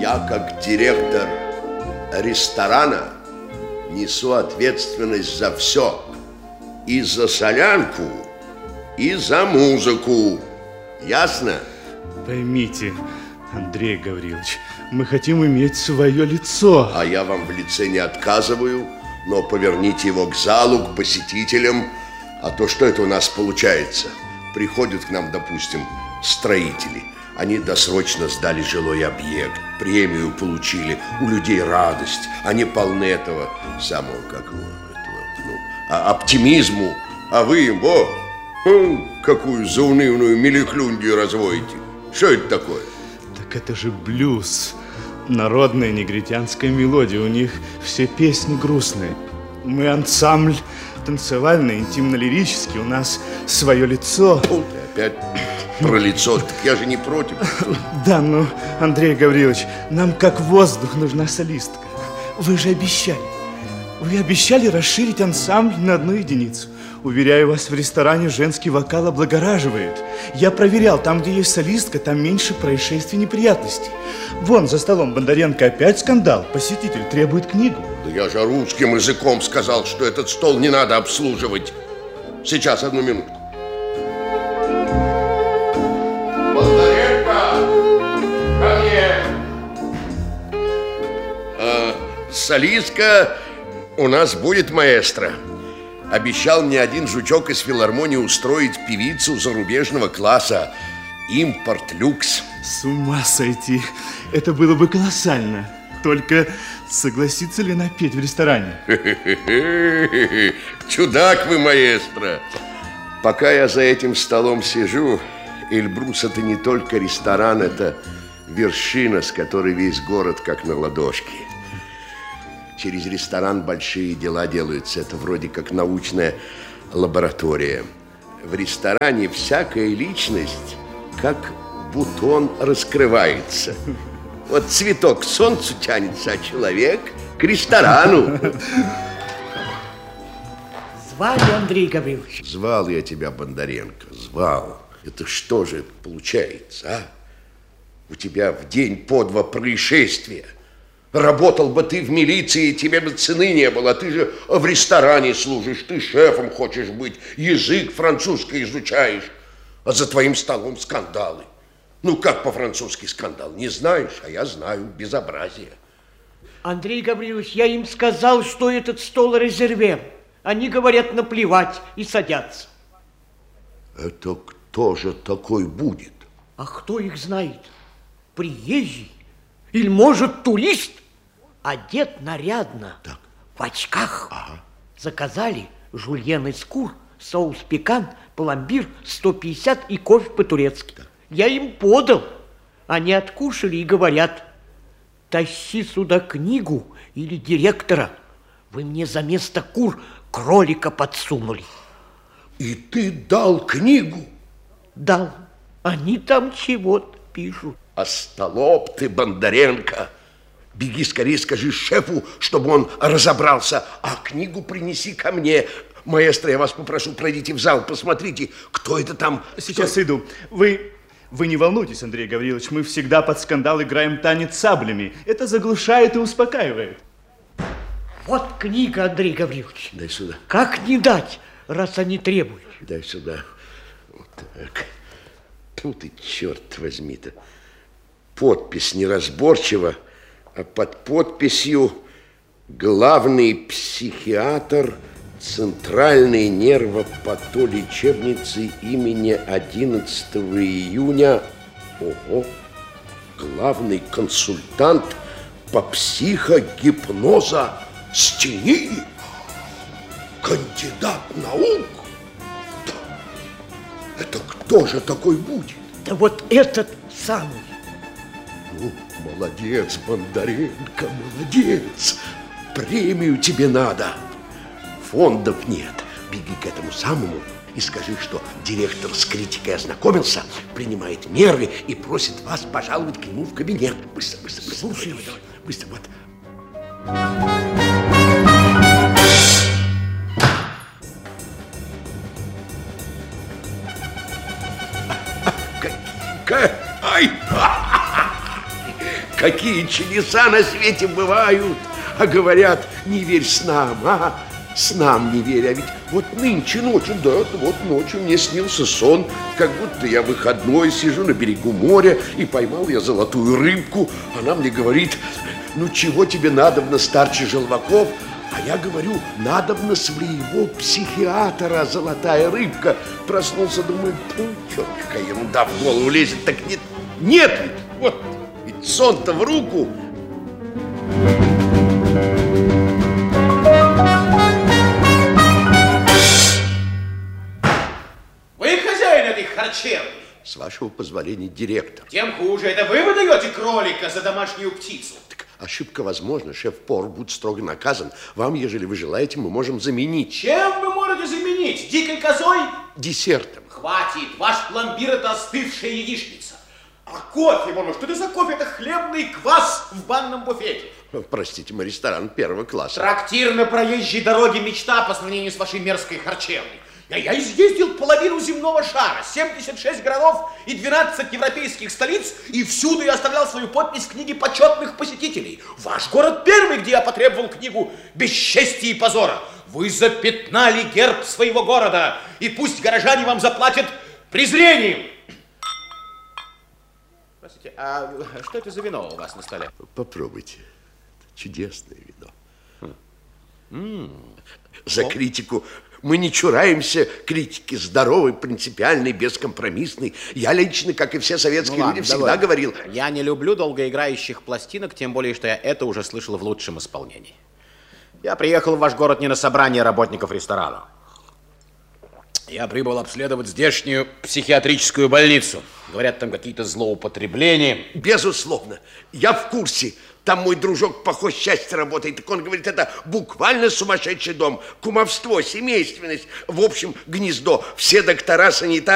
Я, как директор ресторана, несу ответственность за все. И за солянку, и за музыку. Ясно? Поймите, Андрей Гаврилович, мы хотим иметь свое лицо. А я вам в лице не отказываю, но поверните его к залу, к посетителям. А то что это у нас получается? Приходят к нам, допустим, строители. Они досрочно сдали жилой объект, премию получили, у людей радость. Они полны этого самого, оптимизму. А вы им, какую заунывную мелехлюндию разводите. Что это такое? Так это же блюз. Народная негритянская мелодия. У них все песни грустные. Мы ансамбль танцевальный, интимно-лирический. У нас свое лицо. Ты опять про лицо. Так я же не против. Да, ну, Андрей Гаврилович, нам как воздух нужна солистка. Вы же обещали. Вы обещали расширить ансамбль на 1 единицу. Уверяю вас, в ресторане женский вокал облагораживает. Я проверял, там, где есть солистка, там меньше происшествий, неприятностей. Вон, за столом Бондаренко опять скандал. Посетитель требует книгу. Да я же русским языком сказал, что этот стол не надо обслуживать. Сейчас, 1 минуту. Бондаренко, ко мне. Солистка у нас будет маэстро. Обещал мне один жучок из филармонии устроить певицу зарубежного класса. Импорт люкс. С ума сойти. Это было бы колоссально. Только согласится ли она петь в ресторане? Чудак вы, маэстро. Пока я за этим столом сижу, Эльбрус — это не только ресторан, это вершина, с которой весь город как на ладошке. Через ресторан большие дела делаются. Это вроде как научная лаборатория. В ресторане всякая личность как бутон раскрывается. Вот цветок к солнцу тянется, а человек к ресторану. Звали, Андрей Гаврилович? Звал я тебя, Бондаренко, звал. Это что же это получается, а? У тебя в день по 2 происшествия. Работал бы ты в милиции, тебе бы цены не было. Ты же в ресторане служишь, ты шефом хочешь быть, язык французский изучаешь. А за твоим столом скандалы. Ну, как по-французски скандал? Не знаешь, а я знаю. Безобразие. Андрей Гаврилович, я им сказал, что этот стол резервер. Они говорят наплевать и садятся. Это кто же такой будет? А кто их знает? Приезжий? Или, может, турист? Одет нарядно, так. В очках. Ага. Заказали жульен из кур, соус пекан, пломбир 150 и кофе по-турецки. Я им подал. Они откушали и говорят: тащи сюда книгу или директора. Вы мне за место кур кролика подсунули. И ты дал книгу? Дал. Они там чего-то пишут. Остолоп ты, Бондаренко. Беги скорее, скажи шефу, чтобы он разобрался, а книгу принеси ко мне. Маэстро, я вас попрошу, пройдите в зал, посмотрите, кто это там. Сейчас иду. Вы не волнуйтесь, Андрей Гаврилович, мы всегда под скандал играем танец саблями. Это заглушает и успокаивает. Вот книга, Андрей Гаврилович. Дай сюда. Как не дать, раз они требуют? Дай сюда. Вот так. Тьфу ты, черт возьми-то. Подпись неразборчива, а под подписью главный психиатр Центральной нервопатолечебницы имени 11 июня. Ого! Главный консультант по психогипноза Стении. Кандидат наук. Да. Это кто же такой будет? Да вот этот самый. Ну, молодец, Бондаренко, молодец. Премию тебе надо. Фондов нет. Беги к этому самому и скажи, что директор с критикой ознакомился, принимает меры и просит вас пожаловать к нему в кабинет. Быстро, быстро, быстро. Слушай, давай, быстро, вот. Ай! Какие чудеса на свете бывают! А говорят, не верь снам, а? Снам не верь, а ведь вот нынче ночью, да, вот ночью мне снился сон, как будто я выходной сижу на берегу моря, и поймал я золотую рыбку. Она мне говорит, ну чего тебе надобно, старче Желваков? А я говорю, надобно своего психиатра, золотая рыбка. Проснулся, думаю, черт, какая ерунда в голову лезет, так нет ведь, вот, ведь сон-то в руку. Вы хозяин этой харчевни? С вашего позволения, директор. Тем хуже. Это вы выдаете кролика за домашнюю птицу? Так ошибка возможна. Шеф-повар будет строго наказан. Вам, ежели вы желаете, мы можем заменить. Чем вы можете заменить? Дикой козой? Десертом. Хватит. Ваш пломбир – это остывшая яичница. А кофе, мама, что это за кофе? Это хлебный квас в банном буфете. Простите, мы ресторан первого класса. Трактир на проезжей дороге мечта по сравнению с вашей мерзкой харчевней. Я изъездил половину земного шара, 76 городов и 12 европейских столиц, и всюду я оставлял свою подпись в книге почетных посетителей. Ваш город первый, где я потребовал книгу бесчестия и позора. Вы запятнали герб своего города, и пусть горожане вам заплатят презрением. Простите, а что это за вино у вас на столе? Попробуйте. Чудесное вино. За критику. Мы не чураемся критики. Здоровый, принципиальный, бескомпромиссный. Я лично, как и все советские люди, всегда говорил... Я не люблю долгоиграющих пластинок, тем более, что я это уже слышал в лучшем исполнении. Я приехал в ваш город не на собрание работников ресторана. Я прибыл обследовать здешнюю психиатрическую больницу. Говорят, там какие-то злоупотребления. Безусловно. Я в курсе. Там мой дружок по хозчасти работает. Так он говорит, это буквально сумасшедший дом. Кумовство, семейственность. В общем, гнездо. Все доктора, санитары.